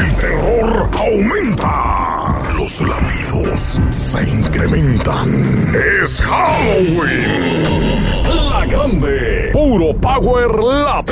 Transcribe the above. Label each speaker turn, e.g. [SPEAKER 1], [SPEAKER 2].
[SPEAKER 1] El terror aumenta. Los latidos se incrementan. Es Halloween. La Grande. Puro Power Latino.